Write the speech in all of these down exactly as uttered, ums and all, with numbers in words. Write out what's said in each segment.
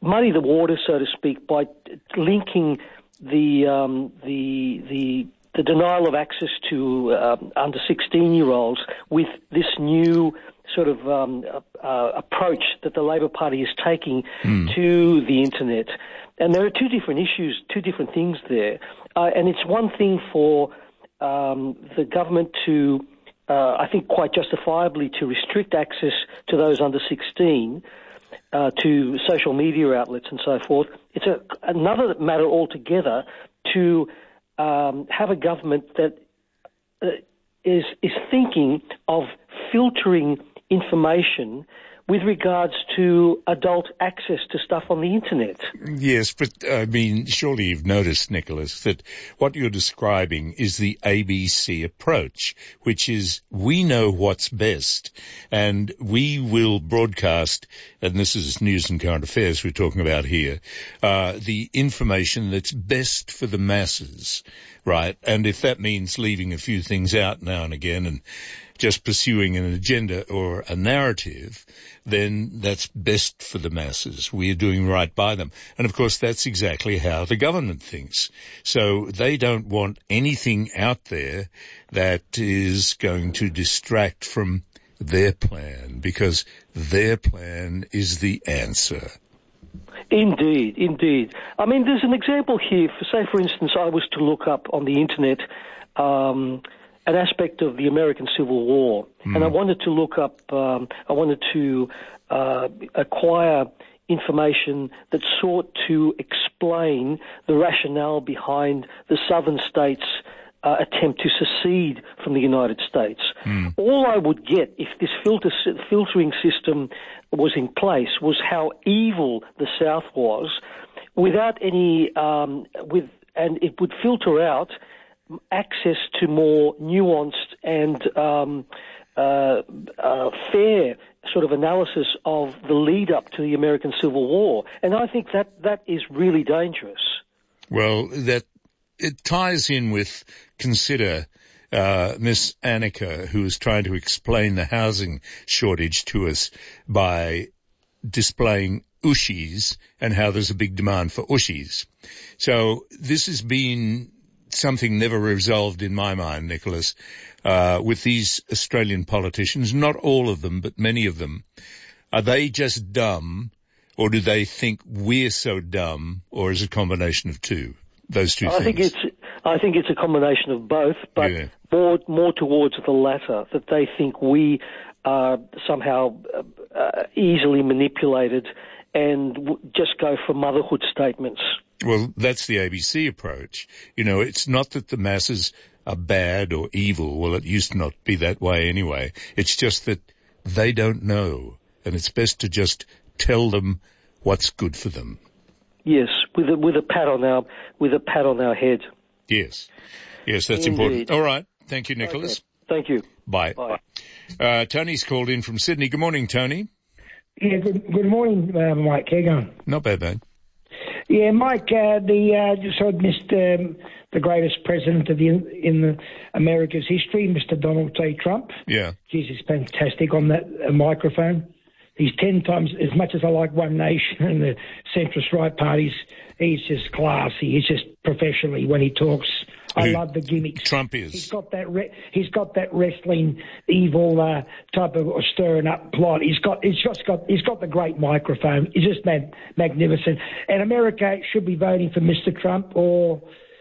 muddy the water, so to speak, by linking the um, the the the denial of access to um, under sixteen-year-olds with this new sort of um, uh, approach that the Labor Party is taking mm. to the internet. And there are two different issues, two different things there. Uh, and it's one thing for um, the government to, uh, I think quite justifiably, to restrict access to those under sixteen uh, to social media outlets and so forth. It's a, another matter altogether to um, have a government that uh, is is thinking of filtering information with regards to adult access to stuff on the internet. Yes, but I mean, surely you've noticed, Nicholas, that what you're describing is the A B C approach, which is we know what's best and we will broadcast, and this is news and current affairs we're talking about here, uh, the information that's best for the masses, right? And if that means leaving a few things out now and again and just pursuing an agenda or a narrative, then that's best for the masses. We are doing right by them. And of course, that's exactly how the government thinks. So they don't want anything out there that is going to distract from their plan, because their plan is the answer. Indeed, indeed. I mean, there's an example here. For, say, for instance, I was to look up on the internet um an aspect of the American Civil War, mm. and I wanted to look up, um, I wanted to uh, acquire information that sought to explain the rationale behind the southern states' uh, attempt to secede from the United States. Mm. All I would get, if this filter, filtering system was in place, was how evil the South was, without any, um, with, and it would filter out access to more nuanced and um, uh, uh, fair sort of analysis of the lead-up to the American Civil War. And I think that that is really dangerous. Well, that it ties in with, consider, uh, Miss Annika, who is trying to explain the housing shortage to us by displaying Ushies and how there's a big demand for Ushies. So this has been something never resolved in my mind, Nicholas, uh, with these Australian politicians, not all of them, but many of them. Are they just dumb, or do they think we're so dumb, or is it a combination of two, those two I things? think it's, I think it's a combination of both, but yeah. more, more towards the latter, that they think we are somehow uh, easily manipulated and w- just go for motherhood statements. Well, that's the A B C approach. You know, it's not that the masses are bad or evil. Well, it used to not be that way anyway. It's just that they don't know, and it's best to just tell them what's good for them. Yes, with a, with a pat on our with a pat on our head. Yes, yes, that's Indeed. important. All right, thank you, Nicholas. Okay. Thank you. Bye. Bye. Uh, Tony's called in from Sydney. Good morning, Tony. Yeah, good, good morning, uh, Mike. How you going? Not bad, mate. Yeah, Mike, uh, the uh, just I missed um, the greatest president of the, in the America's history, Mister Donald J. Trump. Yeah. Jeez, he's fantastic on that uh, microphone. He's ten times, as much as I like One Nation and the centrist right parties, he's just classy. He's just professionally when he talks. I Who love the gimmicks. Trump is. He's got that. Re- he's got that wrestling, evil uh, type of stirring up plot. He's got. He's just got. He's got the great microphone. He's just mag- magnificent. And America should be voting for Mister Trump, or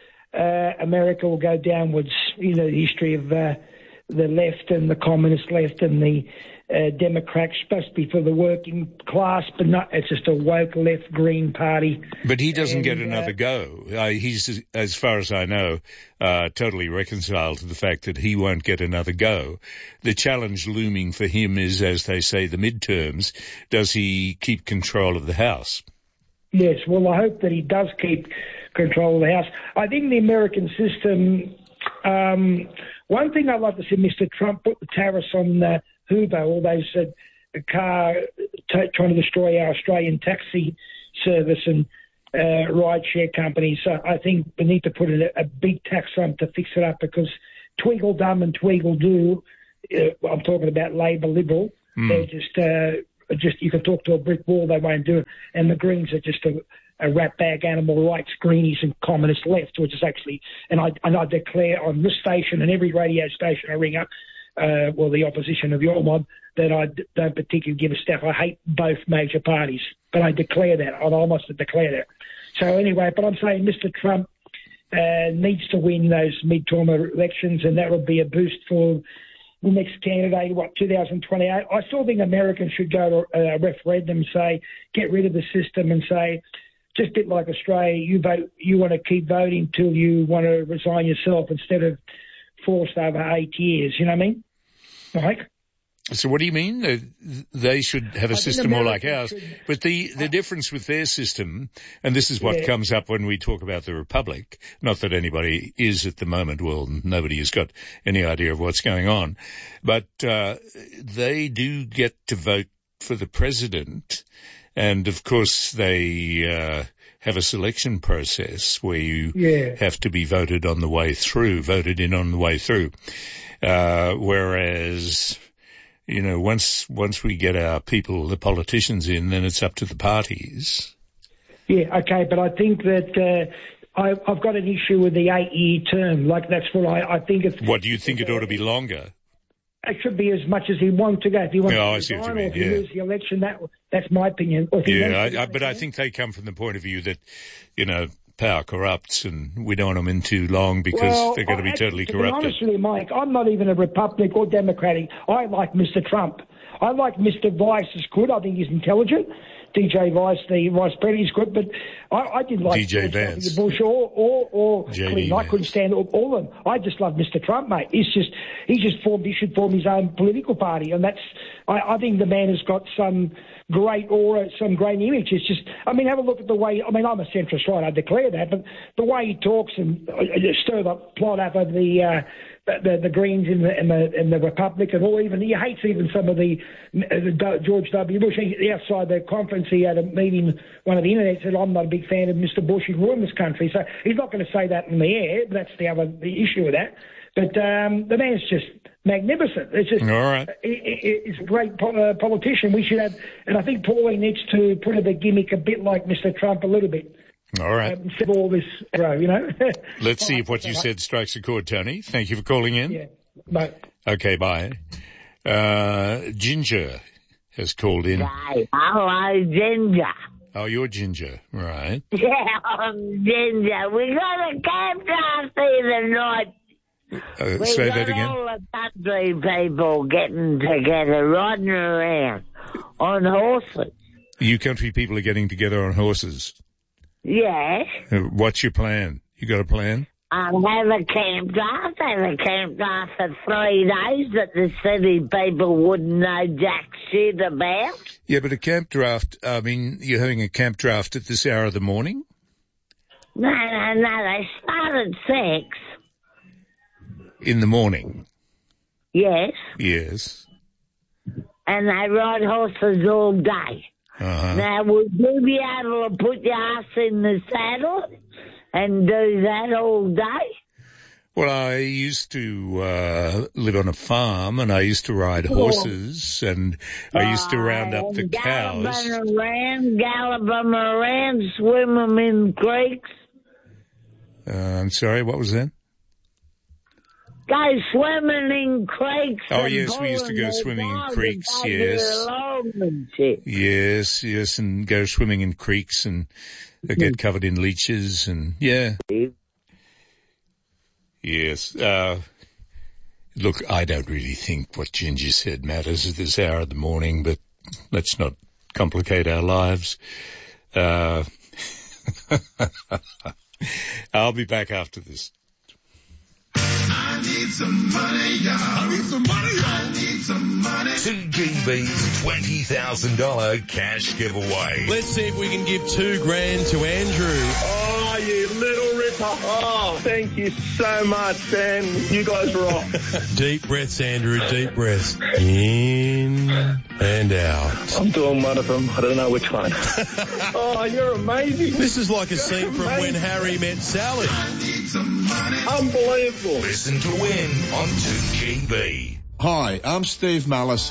uh, America will go downwards. You know, the history of uh, the left and the communist left and the uh, Democrats, supposed to be for the working class, but not. It's just a woke left green party. But he doesn't and, get another uh, go. Uh, he's, as far as I know, uh, totally reconciled to the fact that he won't get another go. The challenge looming for him is, as they say, the midterms. Does he keep control of the House? Yes, well, I hope that he does keep control of the House. I think the American system, um, one thing I'd like to see Mister Trump put the tariffs on uh, Uber, all those uh, car t- trying to destroy our Australian taxi service and uh, ride-share companies. So I think we need to put a, a big tax on to fix it up, because Tweedledum and Tweedledoo, uh, I'm talking about Labor Liberal, mm. they're just uh, just you can talk to a brick wall, they won't do it. And the Greens are just a, a rat bag, animal rights, greenies and communist left, which is actually, and I, and I declare on this station and every radio station I ring up, uh, well, the opposition of your mob, that I d- don't particularly give a stuff. I hate both major parties, but I declare that. I'd almost declare that. So anyway, but I'm saying Mister Trump uh, needs to win those midterm elections, and that would be a boost for the next candidate, what, two thousand twenty-eight. I still think Americans should go to a referendum, say, get rid of the system and say, just a bit like Australia, you vote, you want to keep voting till you want to resign yourself instead of forced over eight years. You know what I mean, Mike? So what do you mean? They, they should have a I system more like Americans ours. should- But the, the difference with their system, and this is what Yeah. comes up when we talk about the Republic, not that anybody is at the moment, well, nobody has got any idea of what's going on, but uh, they do get to vote for the president, and of course they uh, have a selection process where you Yeah. have to be voted on the way through, voted in on the way through, uh, whereas... You know, once once we get our people, the politicians in, then it's up to the parties. Yeah, okay, but I think that uh, I, I've got an issue with the eight-year term. Like, that's what I, I think it's... What, do you think it ought to be longer? It should be as much as he wants to go. If he wants Yeah, to I see what you resign or mean, if he yeah. loses the election, that, that's my opinion. Or if he Yeah, wants to I, I, but I think they come from the point of view that, you know, power corrupts and we don't want them in too long because Well, they're going to be I- totally to corrupted. be honest with you, Mike, I'm not even a Republican or Democratic. I like Mister Trump. I like Mister Vice is good. I think he's intelligent. D J Vice, the Vice President, is good. But I, I didn't like D J George W. Vance. Bush or or, or J D Clinton. I couldn't Vance. stand all, all of them. I just love Mister Trump, mate. He's just he just formed. He should form his own political party, and that's. I, I think the man has got some great aura, some great image. It's just, I mean, have a look at the way. I mean, I'm a centrist, right? I declare that, but the way he talks and uh, stir the plot up of the. Uh, The, the Greens in the, in the in the Republican, or even he hates even some of the, the George W. Bush. He, outside the conference, he had a meeting. One of the internet said, "I'm not a big fan of Mister Bush. He ruined this country." So he's not going to say that in the air. That's the other the issue with that. But um, the man's just magnificent. It's just All right. he, he, he's a great po- uh, politician. We should have, and I think Paulie needs to put in the gimmick a bit like Mister Trump a little bit. All right. Um, instead of all this, you know. Let's see if what you said strikes a chord, Tony. Thank you for calling in. Yeah, but. Okay, bye. Uh, Ginger has called in. Right. Hello, Ginger. Oh, you're Ginger, right. Yeah, I'm Ginger. We got a campground the night. Uh, We say got that again. all the country people getting together, riding around on horses. You country people are getting together on horses. Yes. Uh, What's your plan? You got a plan? I'll have a camp draft, have a camp draft for three days that the city people wouldn't know jack shit about. Yeah, but a camp draft, I mean, you're having a camp draft at this hour of the morning? No, no, no, they start at six. In the morning? Yes. Yes. And they ride horses all day. Uh-huh. Now, would you be able to put your ass in the saddle and do that all day? Well, I used to uh live on a farm, and I used to ride horses, and I used to round up the cows. Gallop around, gallop them around, swim them in creeks. Uh, I'm sorry, what was that? Go swimming in creeks. Oh, and yes, we used to pulling go their swimming in dogs creeks, and take yes. it along and shit. Yes, yes, and go swimming in creeks and uh, get covered in leeches, and yeah. Yes. Uh, look, I don't really think what Ginger said matters at this hour of the morning, but let's not complicate our lives. Uh, I'll be back after this. I need some money, y'all. I need some money, y'all. I need some money. two G B's twenty thousand dollars cash giveaway. Let's see if we can give two grand to Andrew. Oh, you little ripper. Oh, thank you so much, man. You guys rock. Deep breaths, Andrew, deep breaths. In and out. I'm doing one of them. I don't know which one. Oh, you're amazing. This is like a scene from When Harry Met Sally. I need some money. Unbelievable. Listen to win on two G B. Hi, I'm Steve Malasip.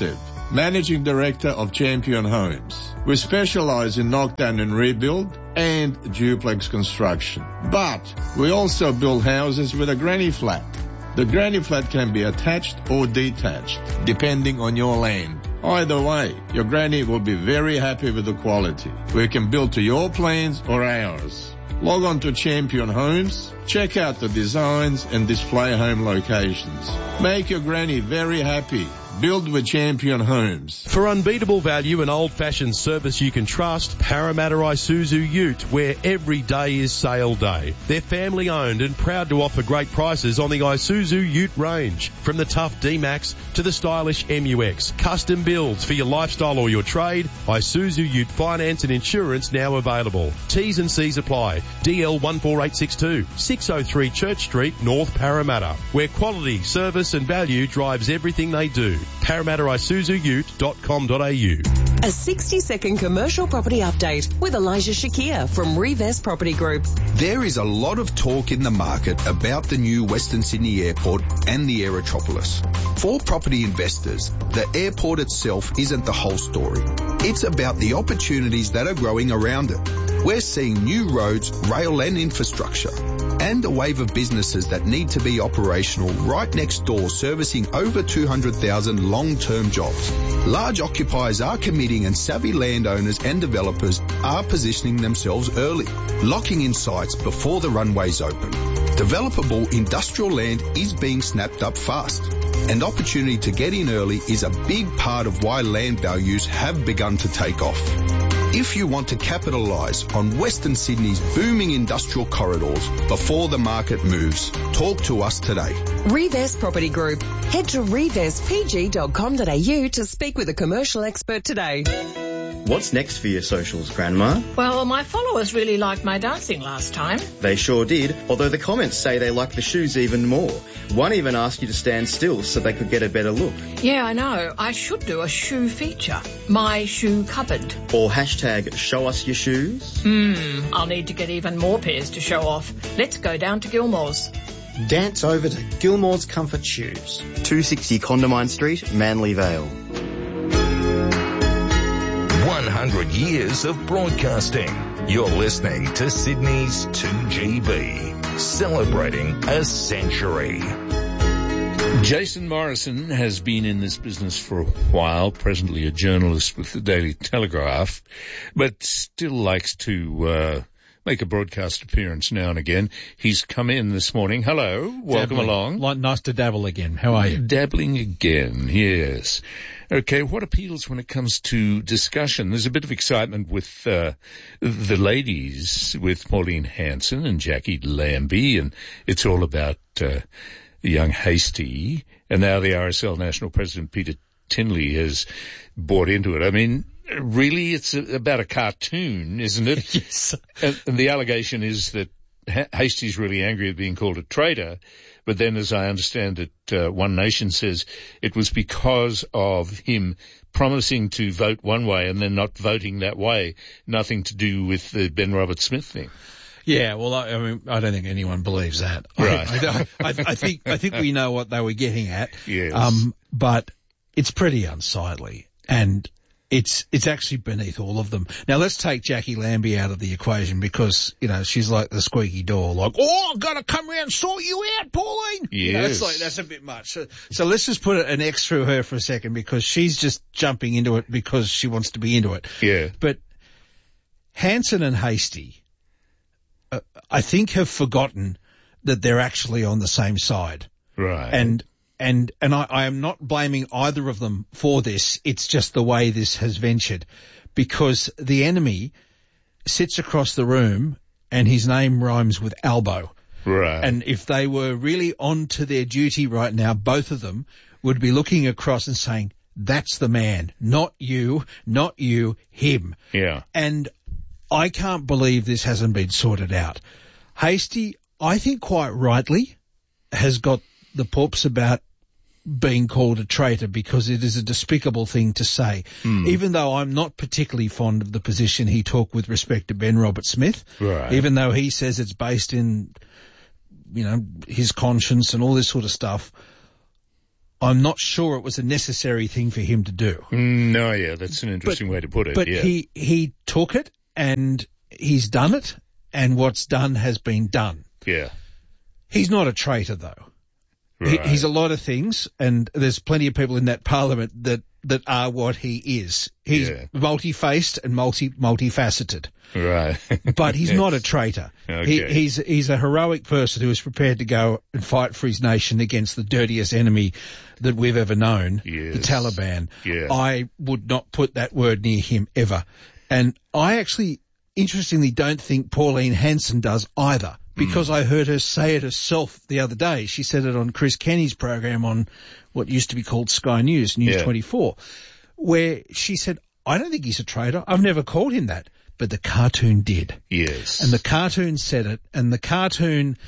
Managing Director of Champion Homes. We specialize in knockdown and rebuild and duplex construction. But we also build houses with a granny flat. The granny flat can be attached or detached, depending on your land. Either way, your granny will be very happy with the quality. We can build to your plans or ours. Log on to Champion Homes, check out the designs and display home locations. Make your granny very happy. Build with Champion Homes. For unbeatable value and old-fashioned service you can trust, Parramatta Isuzu Ute, where every day is sale day. They're family-owned and proud to offer great prices on the Isuzu Ute range. From the tough D-Max to the stylish M U X. Custom builds for your lifestyle or your trade. Isuzu Ute finance and insurance now available. T's and C's apply. D L one four eight six two, six oh three Church Street, North Parramatta, where quality, service and value drives everything they do. Parramatta Isuzu Ute dot com dot a u. A sixty second commercial property update with Elijah Shakir from Revest Property Group. There is a lot of talk in the market about the new Western Sydney Airport and the Aerotropolis. For property investors, the airport itself isn't the whole story. It's about the opportunities that are growing around it. We're seeing new roads, rail and infrastructure, and a wave of businesses that need to be operational right next door, servicing over two hundred thousand long-term jobs. Large occupiers are committing and savvy landowners and developers are positioning themselves early, locking in sites before the runways open. Developable industrial land is being snapped up fast, and opportunity to get in early is a big part of why land values have begun to take off. If you want to capitalise on Western Sydney's booming industrial corridors before the market moves, talk to us today. Revest Property Group. Head to revest p g dot com dot a u to speak with a commercial expert today. What's next for your socials, Grandma? Well, my followers really liked my dancing last time. They sure did, although the comments say they like the shoes even more. One even asked you to stand still so they could get a better look. Yeah, I know. I should do a shoe feature. My shoe cupboard. Or hashtag show us your shoes. Hmm, I'll need to get even more pairs to show off. Let's go down to Gilmore's. Dance over to Gilmore's Comfort Shoes. two sixty Condamine Street, Manly Vale. one hundred years of broadcasting. You're listening to Sydney's two G B, celebrating a century. Jason Morrison has been in this business for a while, presently a journalist with the Daily Telegraph, but still likes to uh make a broadcast appearance now and again. He's come in this morning. Hello, welcome Dabbling. along. Like, nice to dabble again. How are you? Dabbling again, yes. Okay, what appeals when it comes to discussion? There's a bit of excitement with uh, the ladies, with Pauline Hanson and Jackie Lambie, and it's all about uh, young Hastie, and now the R S L National President Peter Tinley has bought into it. I mean, really, it's a, about a cartoon, isn't it? Yes. And, and the allegation is that ha- Hastie's really angry at being called a traitor, but then, as I understand it, uh, One Nation says it was because of him promising to vote one way and then not voting that way, nothing to do with the Ben Roberts-Smith thing. Yeah, well, I, I mean, I don't think anyone believes that. Right. I, I, I, I think I think we know what they were getting at. Yes. Um, but it's pretty unsightly, and it's it's actually beneath all of them. Now, let's take Jackie Lambie out of the equation because, you know, she's like the squeaky door, like, oh, I've got to come around and sort you out, Pauline. Yes. You know, that's like, that's a bit much. So, so let's just put an X through her for a second because she's just jumping into it because she wants to be into it. Yeah. But Hanson and Hastie, uh, I think, have forgotten that they're actually on the same side. Right. And And and I, I am not blaming either of them for this. It's just the way this has ventured, because the enemy sits across the room and his name rhymes with elbow. Right. And if they were really on to their duty right now, both of them would be looking across and saying, that's the man, not you, not you, him. Yeah. And I can't believe this hasn't been sorted out. Hastie, I think quite rightly, has got the poops about being called a traitor because it is a despicable thing to say. Mm. Even though I'm not particularly fond of the position he took with respect to Ben Roberts-Smith, right. Even though he says it's based in, you know, his conscience and all this sort of stuff, I'm not sure it was a necessary thing for him to do. Mm, no, yeah, that's an interesting but, way to put it. But yeah. he, he took it and he's done it, and what's done has been done. Yeah. He's not a traitor, though. Right. He, he's a lot of things, and there's plenty of people in that parliament that, that are what he is. He's Yeah. multi-faced and multi multifaceted. Right. But he's Yes. not a traitor. Okay. He, he's he's a heroic person who is prepared to go and fight for his nation against the dirtiest enemy that we've ever known, Yes. the Taliban. Yeah. I would not put that word near him ever. And I actually, interestingly, don't think Pauline Hanson does either, because mm. I heard her say it herself the other day. She said it on Chris Kenny's program on what used to be called Sky News, News yeah. twenty-four, where she said, I don't think he's a traitor. I've never called him that. But the cartoon did. Yes. And the cartoon said it, and the cartoon,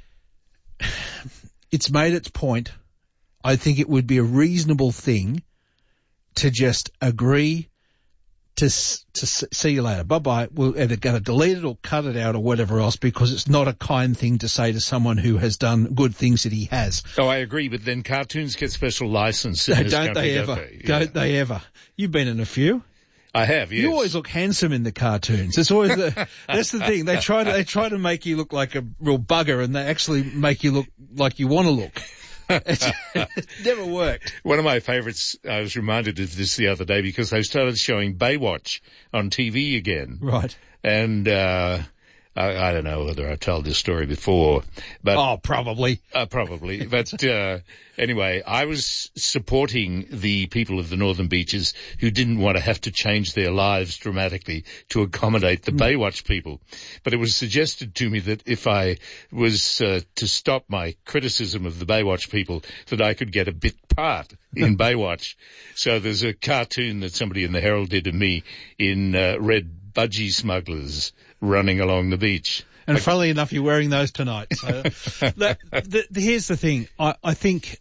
it's made its point. I think it would be a reasonable thing to just agree to to see you later. Bye-bye. We're either going to delete it or cut it out or whatever else, because it's not a kind thing to say to someone who has done good things that he has. Oh, I agree, but then cartoons get special license in no, this don't country, they ever? Don't they? Don't yeah. they ever? You've been in a few. I have, yes. You always look handsome in the cartoons. It's always the, that's the thing. They try to they try to make you look like a real bugger, and they actually make you look like you want to look. It's, it never worked. One of my favourites, I was reminded of this the other day because they started showing Baywatch on T V again. Right. And, uh, I, I don't know whether I've told this story before, but. Oh, probably. Uh, probably. But, uh, anyway, I was supporting the people of the Northern Beaches who didn't want to have to change their lives dramatically to accommodate the mm. Baywatch people. But it was suggested to me that if I was, uh, to stop my criticism of the Baywatch people, that I could get a bit part in Baywatch. So there's a cartoon that somebody in the Herald did of me in, uh, red budgie smugglers running along the beach. And I, funnily enough, you're wearing those tonight. So that, the, the, here's the thing. I, I think,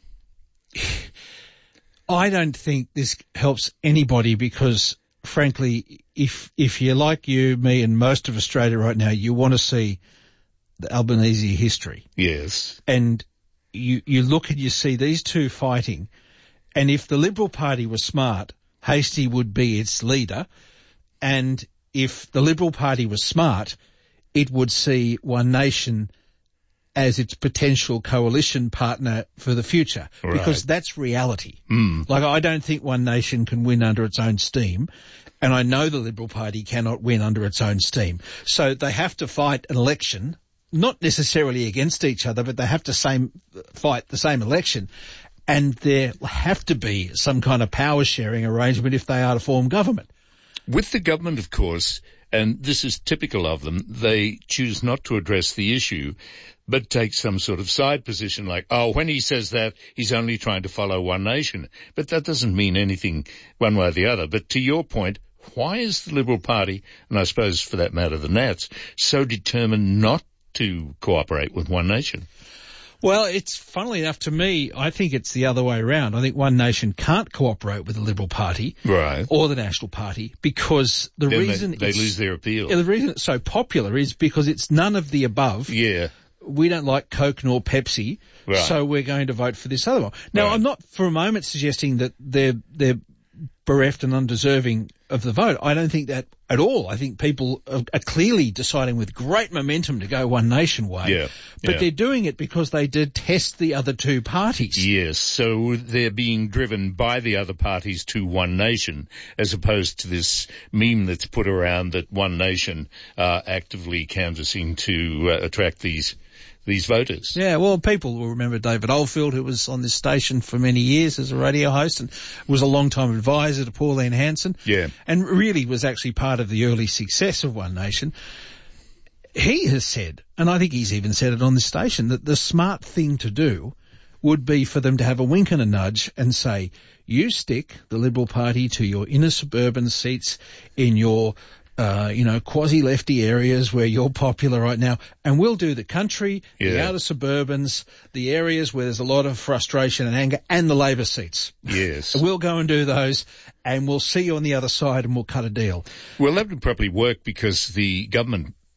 I don't think this helps anybody because, frankly, if if you're like you, me, and most of Australia right now, you want to see the Albanese history. Yes. And you you look and you see these two fighting, and if the Liberal Party was smart, Hastie would be its leader, and if the Liberal Party was smart, it would see One Nation as its potential coalition partner for the future. Right. Because that's reality. Mm. Like, I don't think One Nation can win under its own steam, and I know the Liberal Party cannot win under its own steam. So they have to fight an election, not necessarily against each other, but they have to same fight the same election. And there have to be some kind of power sharing arrangement if they are to form government. With the government, of course, and this is typical of them, they choose not to address the issue, but take some sort of side position like, oh, when he says that, he's only trying to follow One Nation. But that doesn't mean anything one way or the other. But to your point, why is the Liberal Party, and I suppose for that matter the Nats, so determined not to cooperate with One Nation? Well, it's funnily enough to me, I think it's the other way around. I think One Nation can't cooperate with the Liberal Party right. or the National Party because the then reason they, they it's, lose their appeal. Yeah, the reason it's so popular is because it's none of the above. Yeah. We don't like Coke nor Pepsi, right. so we're going to vote for this other one. Now, right. I'm not for a moment suggesting that they're they're bereft and undeserving of the vote. I don't think that at all. I think people are, are clearly deciding with great momentum to go One Nation way. Yeah, but yeah. they're doing it because they detest the other two parties. Yes, so they're being driven by the other parties to One Nation, as opposed to this meme that's put around that One Nation are actively canvassing to uh, attract these these voters. Yeah, well, people will remember David Oldfield, who was on this station for many years as a radio host and was a long-time advisor to Pauline Hanson. Yeah. And really was actually part of the early success of One Nation. He has said, and I think he's even said it on this station, that the smart thing to do would be for them to have a wink and a nudge and say, you stick the Liberal Party to your inner suburban seats in your Uh, you know, quasi-lefty areas where you're popular right now, and we'll do the country, yeah. the outer suburbans, the areas where there's a lot of frustration and anger, and the Labor seats. Yes. We'll go and do those, and we'll see you on the other side, and we'll cut a deal. Well, that would probably work because the government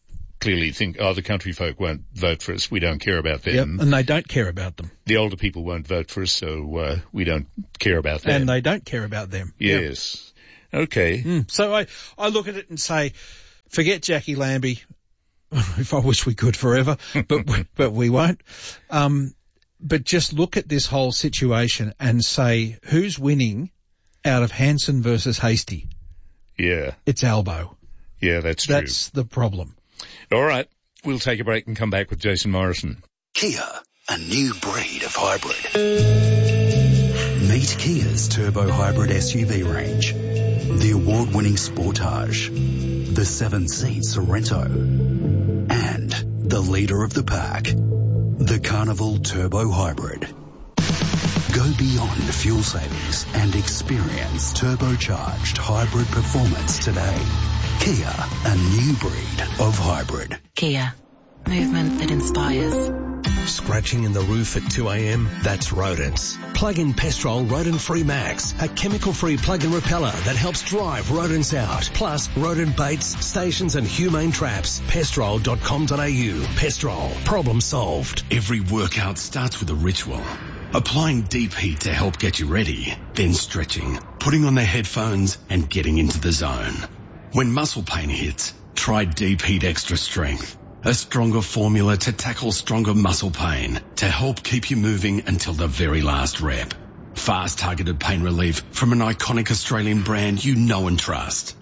clearly think, oh, the country folk won't vote for us. We don't care about them. Yep, and they don't care about them. The older people won't vote for us, so uh, we don't care about them. And they don't care about them. Yes. Yep. Okay. Mm. So I, I look at it and say, forget Jackie Lambie. If I wish we could forever, but but we won't. Um, but just look at this whole situation and say, who's winning out of Hanson versus Hastie? Yeah. It's Albo. Yeah, that's true. That's the problem. All right. We'll take a break and come back with Jason Morrison. Kia, a new breed of hybrid. Meet Kia's turbo hybrid S U V range. The award-winning Sportage. The seven-seat Sorento. And the leader of the pack. The Carnival Turbo Hybrid. Go beyond fuel savings and experience turbocharged hybrid performance today. Kia, a new breed of hybrid. Kia, movement that inspires. Scratching in the roof at two a.m? That's rodents. Plug in Pestrol Rodent Free Max, a chemical-free plug-in repeller that helps drive rodents out. Plus rodent baits, stations and humane traps. pestrol dot com dot a u. Pestrol. Problem solved. Every workout starts with a ritual. Applying deep heat to help get you ready, then stretching, putting on the headphones and getting into the zone. When muscle pain hits, try Deep Heat Extra Strength. A stronger formula to tackle stronger muscle pain to help keep you moving until the very last rep. Fast targeted pain relief from an iconic Australian brand you know and trust.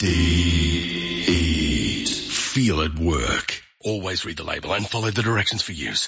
Deep. Feel it work. Always read the label and follow the directions for use.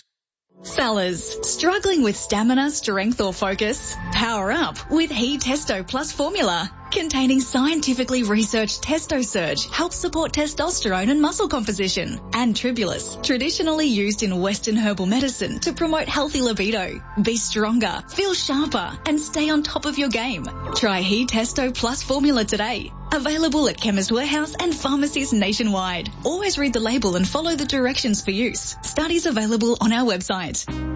Fellas, struggling with stamina, strength or focus? Power up with He Testo Plus formula. Containing scientifically researched Testo Surge helps support testosterone and muscle composition. And Tribulus, traditionally used in Western herbal medicine to promote healthy libido. Be stronger, feel sharper and stay on top of your game. Try He Testo Plus formula today. Available at Chemist Warehouse and pharmacies nationwide. Always read the label and follow the directions for use. Studies available on our website.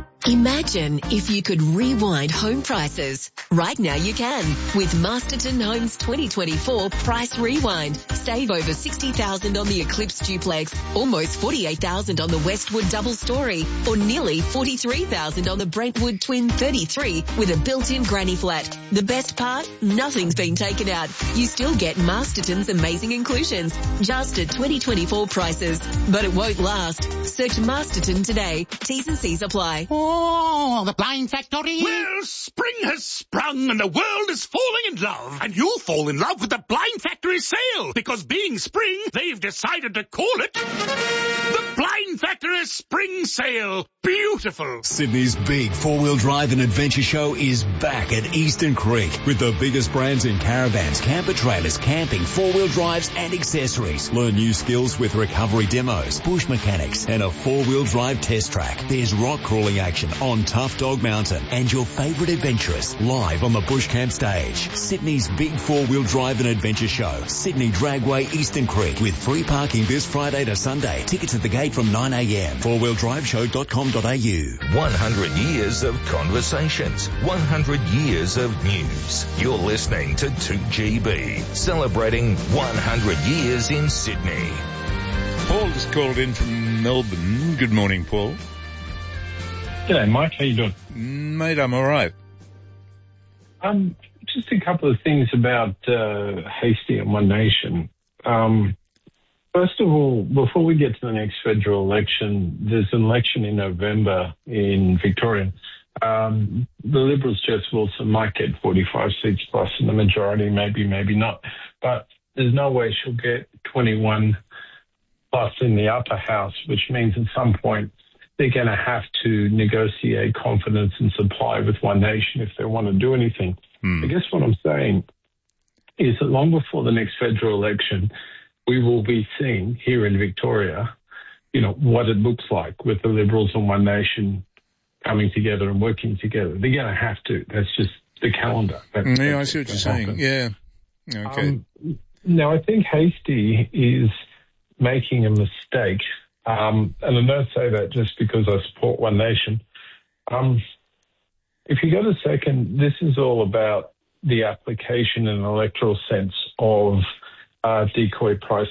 Imagine if you could rewind home prices. Right now you can with Masterton Homes twenty twenty-four Price Rewind. Save over sixty thousand dollars on the Eclipse Duplex, almost forty-eight thousand dollars on the Westwood Double Story, or nearly forty-three thousand dollars on the Brentwood Twin thirty-three with a built-in granny flat. The best part? Nothing's been taken out. You still get Masterton's amazing inclusions, just at twenty twenty-four prices. But it won't last. Search Masterton today. T's and C's apply. Oh, the Blind Factory. Well, spring has sprung and the world is falling in love. And you'll fall in love with the Blind Factory sale. Because being spring, they've decided to call it the Blind Factory Spring Sale. Beautiful. Sydney's big four-wheel drive and adventure show is back at Eastern Creek with the biggest brands in caravans, camper trailers, camping, four-wheel drives and accessories. Learn new skills with recovery demos, bush mechanics and a four-wheel drive test track. There's rock crawling action on Tough Dog Mountain and your favourite adventurers live on the Bush Camp stage. Sydney's big four-wheel drive and adventure show, Sydney Dragway Eastern Creek, with free parking this Friday to Sunday. Tickets at the gate from nine a.m. four wheel drive show dot com dot a u. one hundred years of conversations, one hundred years of news. You're listening to two G B, celebrating one hundred years in Sydney. Paul is called in from Melbourne. Good morning, Paul. G'day, Mike. How you doing? Mate, I'm all right. Um, just a couple of things about uh, Hastie and One Nation. Um, first of all, before we get to the next federal election, there's an election in November in Victoria. Um, the Liberals, Jess Wilson, might get forty-five seats plus in the majority, maybe, maybe not. But there's no way she'll get twenty-one plus in the upper house, which means at some point they're going to have to negotiate confidence and supply with One Nation if they want to do anything. Hmm. I guess what I'm saying is that long before the next federal election, we will be seeing here in Victoria, you know, what it looks like with the Liberals and One Nation coming together and working together. They're going to have to. That's just the calendar. That's, yeah, that's I see what you're saying. happen. Yeah. Okay. Um, now, I think Hastie is making a mistake. Um, and I don't say that just because I support One Nation. Um, if you go to second, this is all about the application in an electoral sense of uh, decoy pricing.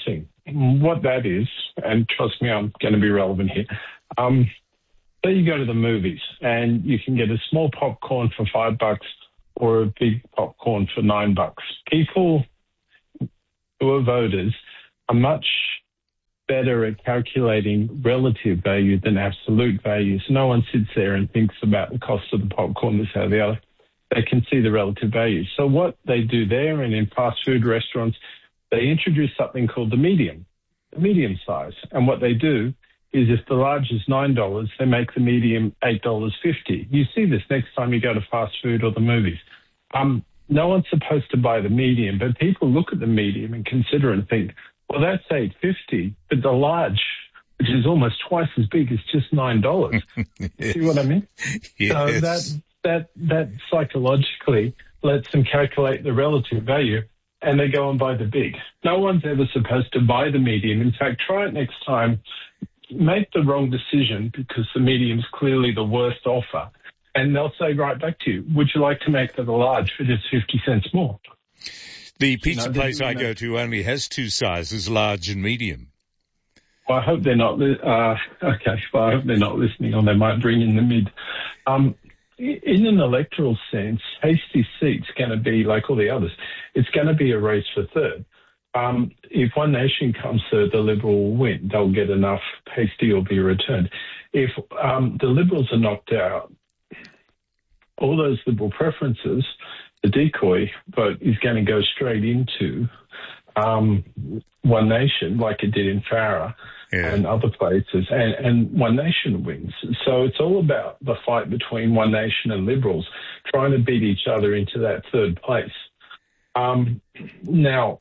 what that is, and trust me, I'm going to be relevant here. Um, so you go to the movies and you can get a small popcorn for five bucks or a big popcorn for nine bucks. People who are voters are much better at calculating relative value than absolute value. So no one sits there and thinks about the cost of the popcorn, this, or the other. They can see the relative value. So what they do there and in fast food restaurants, they introduce something called the medium, the medium size. And what they do is if the large is nine dollars, they make the medium eight dollars fifty. You see this next time you go to fast food or the movies. Um, no one's supposed to buy the medium, but people look at the medium and consider and think, well, that's eight fifty, but the large, which is almost twice as big, is just nine dollars. Yes. See what I mean? Yes. So that, that, that psychologically lets them calculate the relative value, and they go and buy the big. No one's ever supposed to buy the medium. In fact, try it next time. Make the wrong decision because the medium's clearly the worst offer. And they'll say right back to you, would you like to make the large for just fifty cents more? The pizza You know, place I know. go to only has two sizes, large and medium. Well, I hope they're not, li- uh, okay, well, I hope they're not listening or they might bring in the mid. Um, in an electoral sense, Hasty Seat's going to be like all the others. It's going to be a race for third. Um, if One Nation comes third, the Liberal will win. They'll get enough. Hasty will be returned. If um, the Liberals are knocked out, all those Liberal preferences, the decoy vote is going to go straight into um, One Nation, like it did in Farah yeah. and other places, and, and One Nation wins. So it's all about the fight between One Nation and Liberals, trying to beat each other into that third place. Um, now,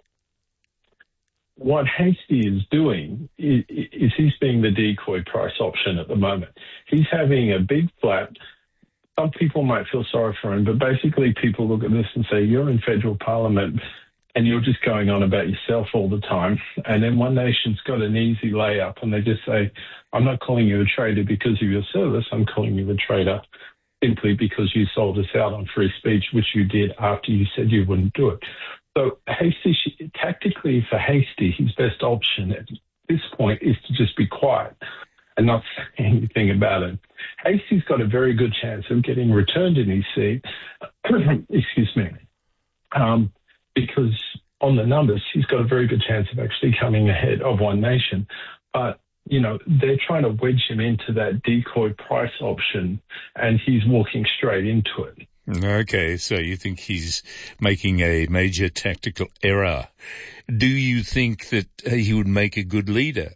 what Hasty is doing is, is he's being the decoy price option at the moment. He's having a big flat. Some people might feel sorry for him, but basically people look at this and say, you're in federal parliament and you're just going on about yourself all the time. And then One Nation's got an easy layup and they just say, I'm not calling you a traitor because of your service. I'm calling you a traitor simply because you sold us out on free speech, which you did after you said you wouldn't do it. So Hasty, tactically for Hasty, his best option at this point is to just be quiet and not say anything about it. Hasty's got a very good chance of getting returned in his seat, excuse me, um, because on the numbers, he's got a very good chance of actually coming ahead of One Nation. But, you know, they're trying to wedge him into that decoy price option, and he's walking straight into it. Okay, so you think he's making a major tactical error. Do you think that he would make a good leader?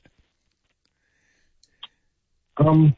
Um,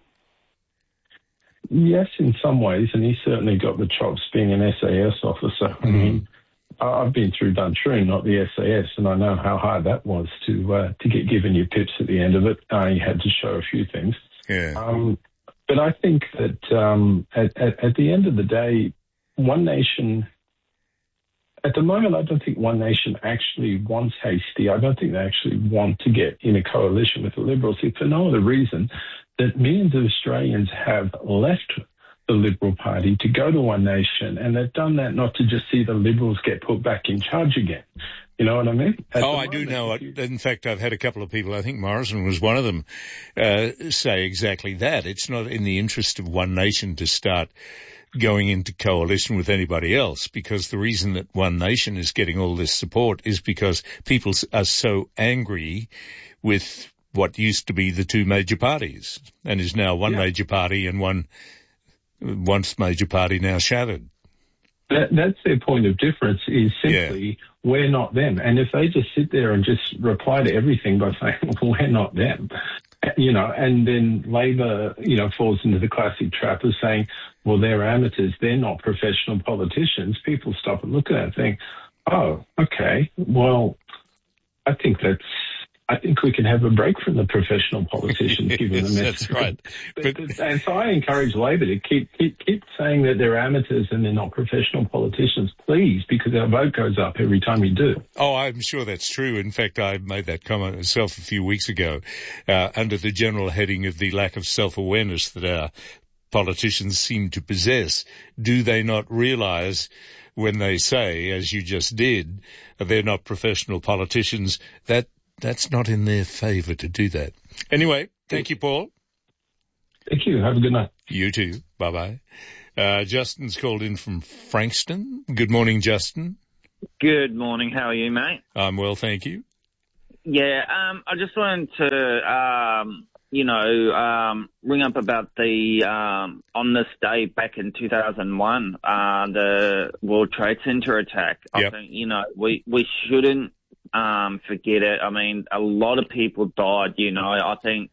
yes, in some ways, and he's certainly got the chops being an S A S officer. Mm-hmm. I mean, I've been through Duntroon, not the S A S, and I know how hard that was to uh, to get given your pips at the end of it. Uh, you had to show a few things. Yeah. Um, but I think that um, at, at, at the end of the day, One Nation, at the moment, I don't think One Nation actually wants Hasty. I don't think they actually want to get in a coalition with the Liberals, if for no other reason that millions of Australians have left the Liberal Party to go to One Nation, and they've done that not to just see the Liberals get put back in charge again. You know what I mean? At oh, I do know it. In fact, I've had a couple of people, I think Morrison was one of them, uh, say exactly that. It's not in the interest of One Nation to start going into coalition with anybody else, because the reason that One Nation is getting all this support is because people are so angry with what used to be the two major parties and is now one yeah. major party and one once major party now shattered. That, that's their point of difference, is simply yeah. we're not them. And if they just sit there and just reply to everything by saying, well, we're not them, you know, and then Labor, you know, falls into the classic trap of saying, well, they're amateurs, they're not professional politicians, people stop and look at that and think, oh, okay, well, I think that's, I think we can have a break from the professional politicians, given yes, the that's message. right. But, but, and so I encourage Labor to keep, keep keep saying that they're amateurs and they're not professional politicians, please, because our vote goes up every time you do. Oh, I'm sure that's true. In fact, I made that comment myself a few weeks ago, uh, under the general heading of the lack of self-awareness that our politicians seem to possess. Do they not realize when they say, as you just did, they're not professional politicians, that that's not in their favour to do that. Anyway, thank you, Paul. Thank you. Have a good night. You too. Bye-bye. Uh, Justin's called in from Frankston. Good morning, Justin. Good morning. How are you, mate? I'm well, thank you. Yeah, um, I just wanted to, um, you know, um, ring up about the, um, on this day back in two thousand one, uh, the World Trade Center attack. Yep. I think, you know, we, we shouldn't, um, forget it. I mean, a lot of people died, you know, I think,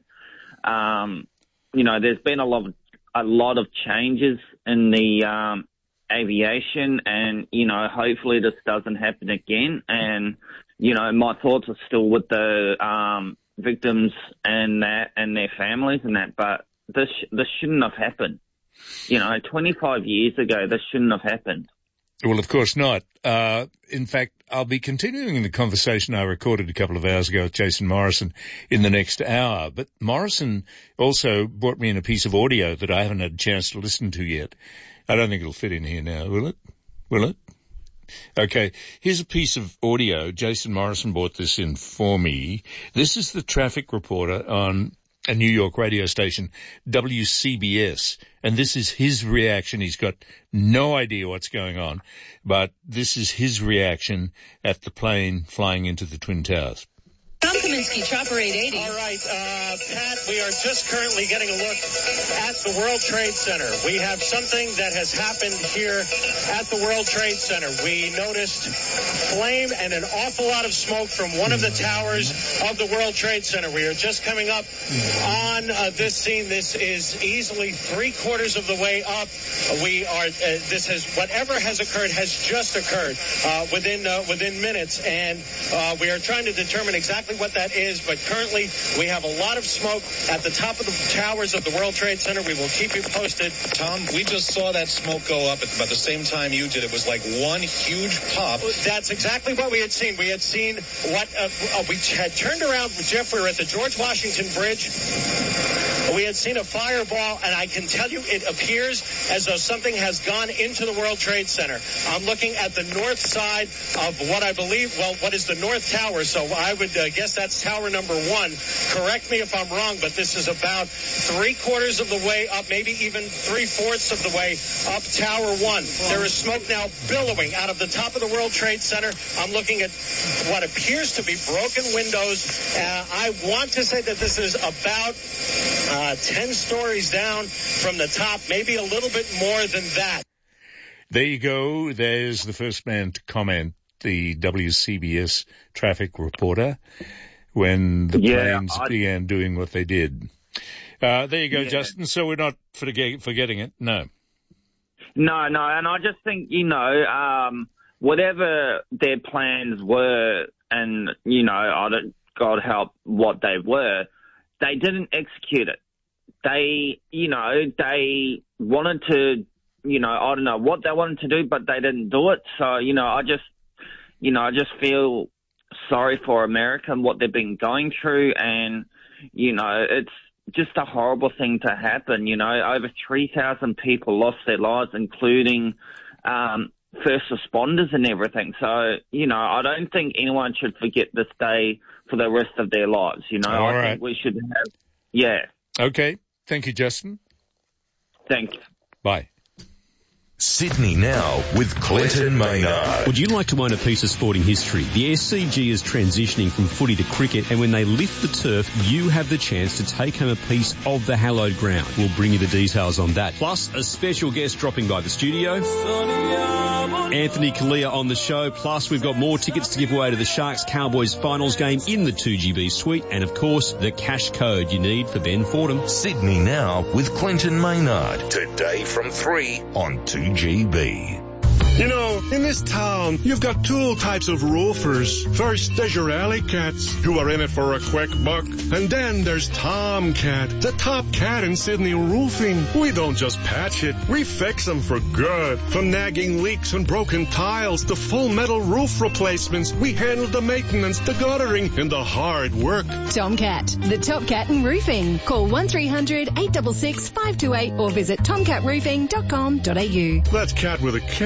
um, you know, there's been a lot of, a lot of changes in the, um, aviation and, you know, hopefully this doesn't happen again. And, you know, my thoughts are still with the, um, victims and that and their families and that, but this, this shouldn't have happened. You know, twenty-five years ago, this shouldn't have happened. Well, of course not. Uh, in fact, I'll be continuing the conversation I recorded a couple of hours ago with Jason Morrison in the next hour. But Morrison also brought me in a piece of audio that I haven't had a chance to listen to yet. I don't think it'll fit in here now, will it? Will it? Okay, here's a piece of audio. Jason Morrison brought this in for me. This is the traffic reporter on a New York radio station, W C B S, and this is his reaction. He's got no idea what's going on, but this is his reaction at the plane flying into the Twin Towers. Tom Kaminsky, Chopper eight eighty. All right, uh, Pat, we are just currently getting a look at the World Trade Center. We have something that has happened here at the World Trade Center. We noticed flame and an awful lot of smoke from one of the towers of the World Trade Center. We are just coming up on uh, this scene. This is easily three quarters of the way up. We are, uh, this has, whatever has occurred has just occurred uh, within, uh, within minutes, and uh, we are trying to determine exactly what that is, but currently we have a lot of smoke at the top of the towers of the World Trade Center. We will keep you posted. Tom, we just saw that smoke go up at about the same time you did. It was like one huge pop. That's exactly what we had seen. We had seen what uh, uh, we had turned around, Jeff. We were at the George Washington Bridge. We had seen a fireball, and I can tell you it appears as though something has gone into the World Trade Center. I'm looking at the north side of what I believe, well, what is the North Tower, so I would uh, guess that's tower number one. Correct me if I'm wrong, but this is about three quarters of the way up, maybe even three-fourths of the way up Tower one. There is smoke now billowing out of the top of the World Trade Center. I'm looking at what appears to be broken windows. Uh, I want to say that this is about uh, ten stories down from the top, maybe a little bit more than that. There you go. There's the first man to comment, the W C B S traffic reporter, when the Yeah, planes I- began doing what they did. Uh, there you go, Yeah. Justin. So we're not forget- forgetting it. No. No, no, and I just think, you know, um, whatever their plans were, and, you know, I don't, God help what they were, they didn't execute it. They, you know, they wanted to, you know, I don't know what they wanted to do, but they didn't do it. So, you know, I just, you know, I just feel sorry for America and what they've been going through, and, you know, it's just a horrible thing to happen. You know, over three thousand people lost their lives, including um, first responders and everything. So, you know, I don't think anyone should forget this day for the rest of their lives. You know, All I right. think we should have, yeah. Okay. Thank you, Justin. Thank you. Bye. Sydney Now with Clinton Maynard. Would you like to own a piece of sporting history? The S C G is transitioning from footy to cricket, and when they lift the turf, you have the chance to take home a piece of the hallowed ground. We'll bring you the details on that. Plus, a special guest dropping by the studio. Anthony Kalia on the show. Plus, we've got more tickets to give away to the Sharks Cowboys finals game in the two G B suite. And of course, the cash code you need for Ben Fordham. Sydney Now with Clinton Maynard. Today from three on two G B. You know, in this town, you've got two types of roofers. First, there's your alley cats, who are in it for a quick buck. And then there's Tomcat, the top cat in Sydney roofing. We don't just patch it, we fix them for good. From nagging leaks and broken tiles to full metal roof replacements, we handle the maintenance, the guttering, and the hard work. Tomcat, the top cat in roofing. Call one three hundred, eight six six, five two eight or visit tomcat roofing dot com dot a u. That's cat with a K.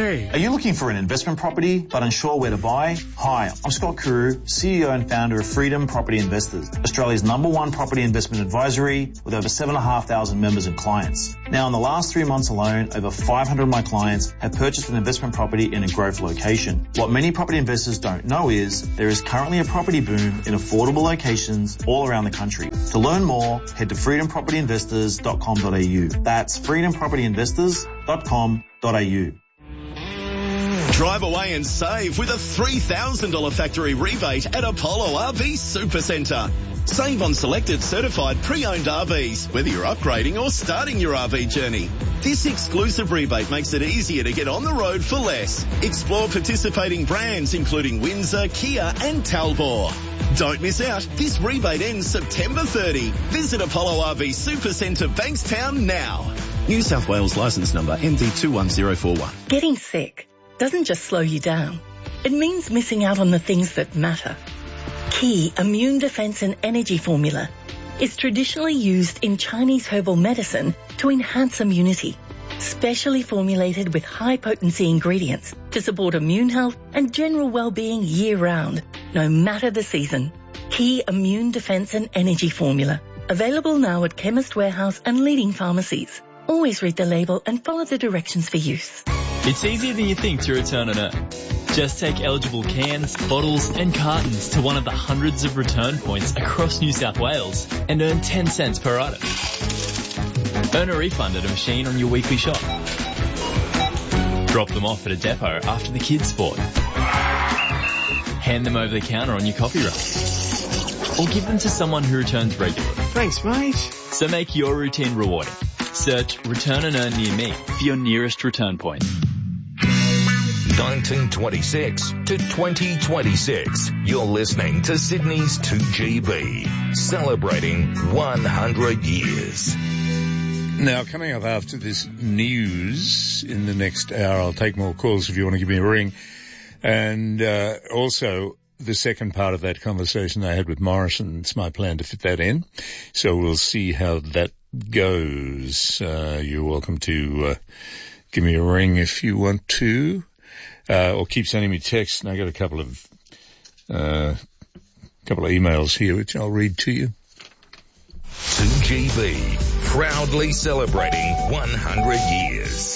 you looking for an investment property but unsure where to buy? Hi, I'm Scott Kuru, C E O and founder of Freedom Property Investors, Australia's number one property investment advisory with over seven thousand five hundred members and clients. Now, in the last three months alone, over five hundred of my clients have purchased an investment property in a growth location. What many property investors don't know is there is currently a property boom in affordable locations all around the country. To learn more, head to freedom property investors dot com dot a u. That's freedom property investors dot com dot a u. Drive away and save with a three thousand dollars factory rebate at Apollo R V Supercentre. Save on selected certified pre-owned R Vs, whether you're upgrading or starting your R V journey. This exclusive rebate makes it easier to get on the road for less. Explore participating brands including Windsor, Kia and Talbot. Don't miss out. This rebate ends September thirtieth. Visit Apollo R V Supercentre Bankstown now. New South Wales licence number M D two one zero four one. Getting sick doesn't just slow you down. It means missing out on the things that matter. Key Immune Defense and Energy Formula is traditionally used in Chinese herbal medicine to enhance immunity, specially formulated with high-potency ingredients to support immune health and general well-being year-round, no matter the season. Key Immune Defense and Energy Formula, available now at Chemist Warehouse and leading pharmacies. Always read the label and follow the directions for use. It's easier than you think to return an earn. Just take eligible cans, bottles and cartons to one of the hundreds of return points across New South Wales and earn ten cents per item. Earn a refund at a machine on your weekly shop. Drop them off at a depot after the kids' sport. Hand them over the counter on your coffee run. Or give them to someone who returns regularly. Thanks, mate. So make your routine rewarding. Search Return and Earn near me for your nearest return point. nineteen twenty-six to twenty twenty-six. You're listening to Sydney's two G B, celebrating one hundred years. Now, coming up after this news in the next hour, I'll take more calls if you want to give me a ring. And uh, also the second part of that conversation I had with Morrison. It's my plan to fit that in. So we'll see how that goes. Uh, you're welcome to uh, give me a ring if you want to. Uh, or keep sending me texts. And I got a couple of, uh, couple of emails here, which I'll read to you. two G B, proudly celebrating one hundred years.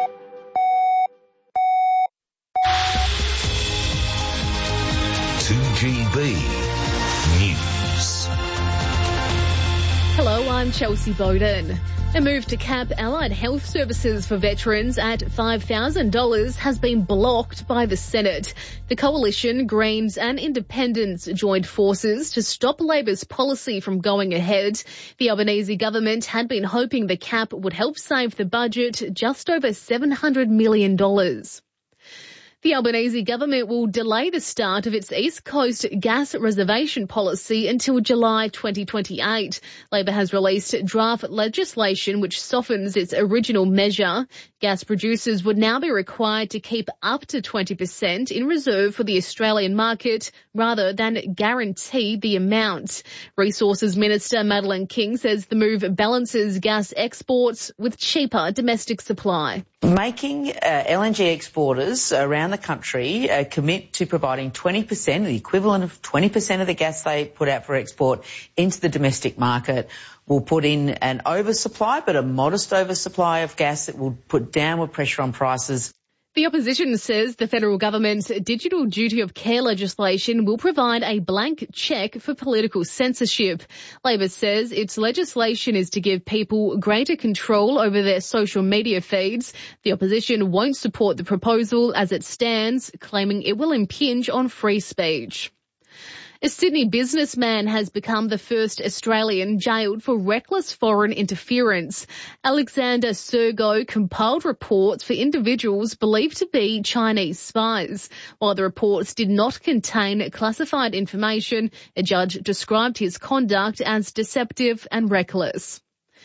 two G B News. Hello, I'm Chelsea Bowden. A move to cap allied health services for veterans at five thousand dollars has been blocked by the Senate. The Coalition, Greens and Independents joined forces to stop Labor's policy from going ahead. The Albanese government had been hoping the cap would help save the budget just over seven hundred million dollars. The Albanese government will delay the start of its East Coast gas reservation policy until July twenty twenty-eight. Labor has released draft legislation which softens its original measure. Gas producers would now be required to keep up to twenty percent in reserve for the Australian market rather than guarantee the amount. Resources Minister Madeleine King says the move balances gas exports with cheaper domestic supply. Making uh, L N G exporters around the country uh, commit to providing twenty percent, the equivalent of twenty percent of the gas they put out for export into the domestic market will put in an oversupply, but a modest oversupply of gas that will put downward pressure on prices. The opposition says the federal government's digital duty of care legislation will provide a blank cheque for political censorship. Labor says its legislation is to give people greater control over their social media feeds. The opposition won't support the proposal as it stands, claiming it will impinge on free speech. A Sydney businessman has become the first Australian jailed for reckless foreign interference. Alexander Sergo compiled reports for individuals believed to be Chinese spies. While the reports did not contain classified information, a judge described his conduct as deceptive and reckless.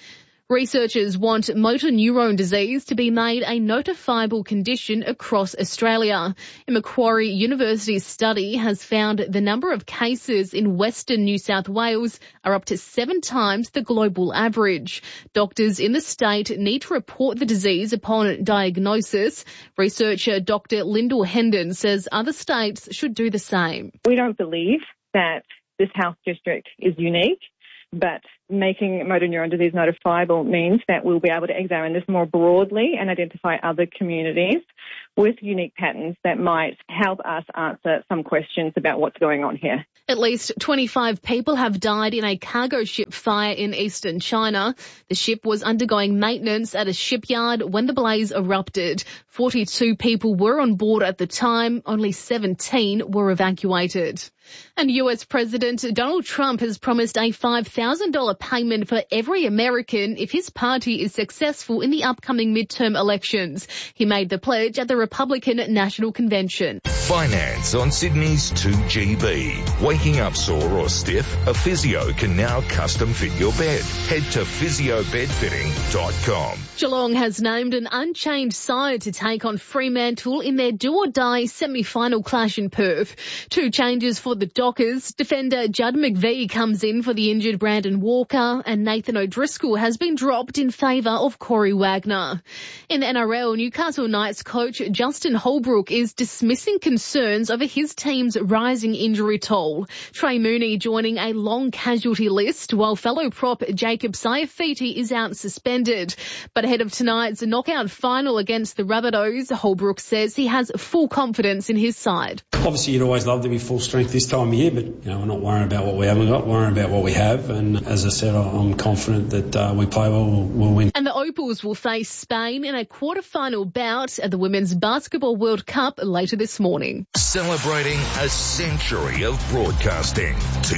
Researchers want motor neurone disease to be made a notifiable condition across Australia. A Macquarie University study has found the number of cases in Western New South Wales are up to seven times the global average. Doctors in the state need to report the disease upon diagnosis. Researcher Doctor Lyndall Hendon says other states should do the same. We don't believe that this health district is unique, but making motor neuron disease notifiable means that we'll be able to examine this more broadly and identify other communities with unique patterns that might help us answer some questions about what's going on here. At least twenty-five people have died in a cargo ship fire in eastern China. The ship was undergoing maintenance at a shipyard when the blaze erupted. forty-two people were on board at the time. Only seventeen were evacuated. And U S President Donald Trump has promised a five thousand dollars payment for every American if his party is successful in the upcoming midterm elections. He made the pledge at the Republican National Convention. Finance on Sydney's two G B. Waking up sore or stiff? A physio can now custom fit your bed. Head to physio bed fitting dot com. Geelong has named an unchained side to take on Fremantle in their do-or-die semi-final clash in Perth. Two changes for the Dockers. Defender Judd McVie comes in for the injured Brandon Walker, and Nathan O'Driscoll has been dropped in favour of Corey Wagner. In the N R L, Newcastle Knights coach Justin Holbrook is dismissing concerns over his team's rising injury toll. Trey Mooney joining a long casualty list, while fellow prop Jacob Saifiti is out suspended. But ahead of tonight's knockout final against the Rabbitohs, Holbrook says he has full confidence in his side. Obviously, you'd always love to be full strength this time of year, but you know, we're not worrying about what we haven't got, we're worrying about what we have. And as I said, I'm confident that uh, we play well, we'll, we'll win. And the Opals will face Spain in a quarter-final bout at the Women's Basketball World Cup later this morning. Celebrating a century of broadcasting.